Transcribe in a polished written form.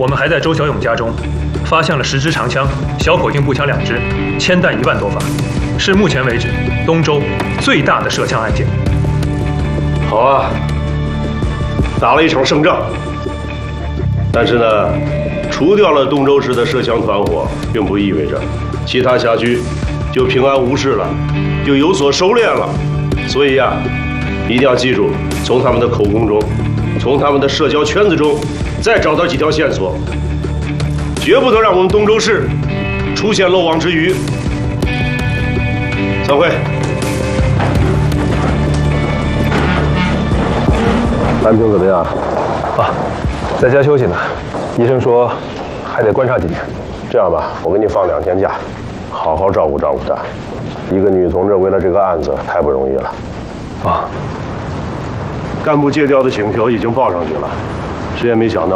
我们还在周小勇家中发现了10支长枪、小口径步枪2支，铅弹1万多发，是目前为止东州最大的涉枪案件。 好啊，打了一场胜仗。但是呢，除掉了东州市的涉枪团伙，并不意味着其他辖区就平安无事了，就有所收敛了。所以呀，一定要记住，从他们的口供中，从他们的社交圈子中，再找到几条线索，绝不能让我们东州市出现漏网之鱼。散会。安平怎么样？ 啊，在家休息呢。医生说还得观察几天。 这样吧，我给你放2天假，好好照顾照顾她。一个女同志为了这个案子太不容易了。 啊， 干部借调的请求已经报上去了，谁也没想到